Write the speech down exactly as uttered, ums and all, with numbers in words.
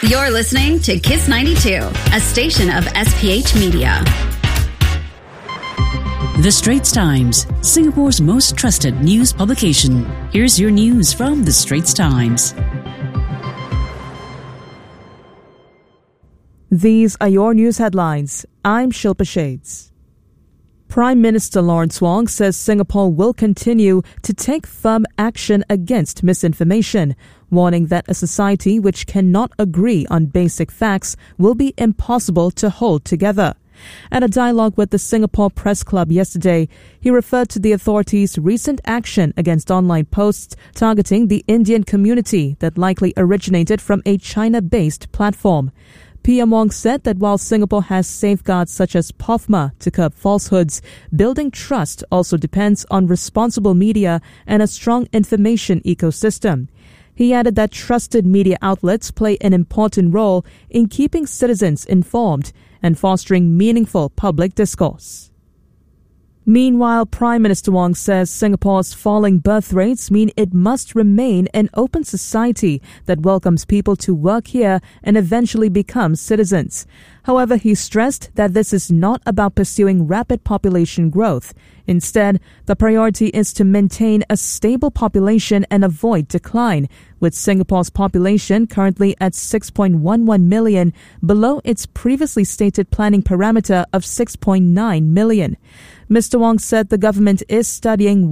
You're listening to Kiss ninety-two, a station of S P H Media. The Straits Times, Singapore's most trusted news publication. Here's your news from The Straits Times. These are your news headlines. I'm Shilpa Shades. Prime Minister Lawrence Wong says Singapore will continue to take firm action against misinformation, warning that a society which cannot agree on basic facts will be impossible to hold together. At a dialogue with the Singapore Press Club yesterday, he referred to the authorities' recent action against online posts targeting the Indian community that likely originated from a China-based platform. P M Wong said that while Singapore has safeguards such as P O F M A to curb falsehoods, building trust also depends on responsible media and a strong information ecosystem. He added that trusted media outlets play an important role in keeping citizens informed and fostering meaningful public discourse. Meanwhile, Prime Minister Wong says Singapore's falling birth rates mean it must remain an open society that welcomes people to work here and eventually become citizens. However, he stressed that this is not about pursuing rapid population growth. Instead, the priority is to maintain a stable population and avoid decline, with Singapore's population currently at six point one one million, below its previously stated planning parameter of six point nine million. Mister Wong said the government is studying